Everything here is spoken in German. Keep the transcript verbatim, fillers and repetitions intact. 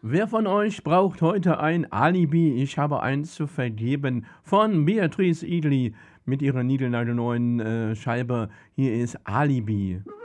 Wer von euch braucht heute ein Alibi? Ich habe eins zu vergeben von Beatrice Egli mit ihrer niegelnagelneuen äh, Scheibe. Hier ist Alibi.